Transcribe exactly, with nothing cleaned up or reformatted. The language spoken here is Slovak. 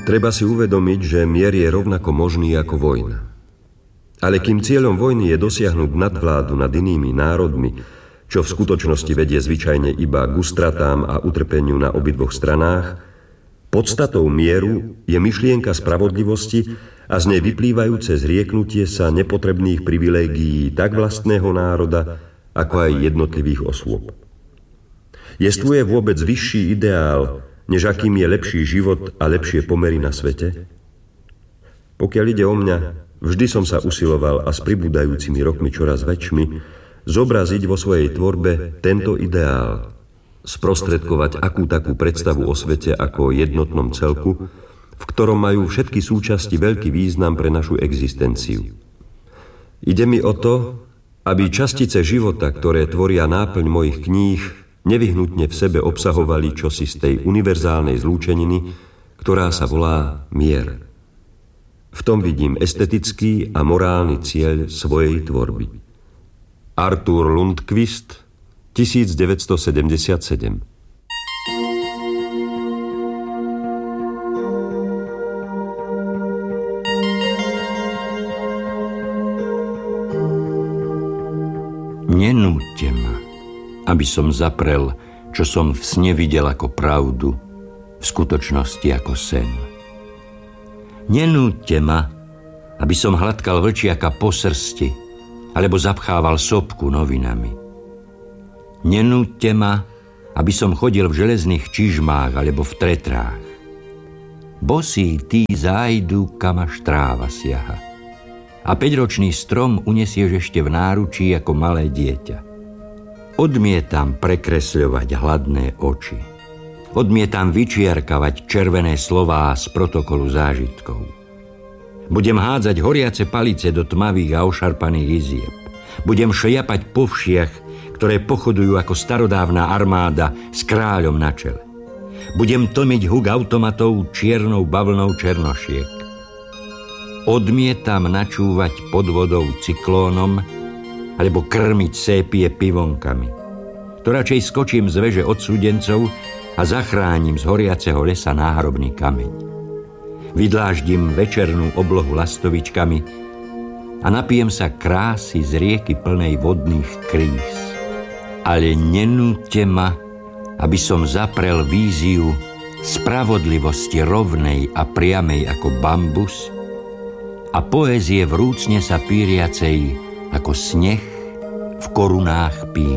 Treba si uvedomiť, že mier je rovnako možný ako vojna. Ale kým cieľom vojny je dosiahnuť nadvládu nad inými národmi, čo v skutočnosti vedie zvyčajne iba k ústratám a utrpeniu na obidvoch stranách, podstatou mieru je myšlienka spravodlivosti a z nej vyplývajúce zrieknutie sa nepotrebných privilégií tak vlastného národa, ako aj jednotlivých osôb. Jestvuje vôbec vyšší ideál, než akým je lepší život a lepšie pomery na svete? Pokiaľ ide o mňa, vždy som sa usiloval a s pribúdajúcimi rokmi čoraz väčšmi zobraziť vo svojej tvorbe tento ideál, sprostredkovať akú takú predstavu o svete ako jednotnom celku, v ktorom majú všetky súčasti veľký význam pre našu existenciu. Ide mi o to, aby častice života, ktoré tvoria náplň mojich kníh, nevyhnutne v sebe obsahovali čosi z tej univerzálnej zlúčeniny, ktorá sa volá mier. V tom vidím estetický a morálny cieľ svojej tvorby. Arthur Lundqvist, tisícdeväťstosedemdesiatsedem. Nenúďte ma, aby som zaprel, čo som v sne videl ako pravdu, v skutočnosti ako sen. Nenúďte ma, aby som hladkal vlčiaka po srsti, alebo zapchával sopku novinami. Nenúďte ma, aby som chodil v železných čižmách alebo v tretrách. Bosí tí zájdu, kam až tráva siaha. A päťročný strom uniesieš ešte v náručí ako malé dieťa. Odmietam prekresľovať hladné oči. Odmietam vyčiarkavať červené slová z protokolu zážitkov. Budem hádzať horiace palice do tmavých a ošarpaných izieb. Budem šliapať po všiach, ktoré pochodujú ako starodávna armáda s kráľom na čele. Budem tlmiť huk automatov čiernou bavlnou černošiek. Odmietam načúvať pod vodou cyklónom alebo krmiť sépie pivonkami. To radšej skočím z veže odsúdencov a zachránim z horiaceho lesa náhrobný kameň. Vydláždim večernú oblohu lastovičkami a napijem sa krásy z rieky plnej vodných kríz. Ale nenúďte ma, aby som zaprel víziu spravodlivosti rovnej a priamej ako bambus a poézie vrúcne sa píriacej ako sneh v korunách pín.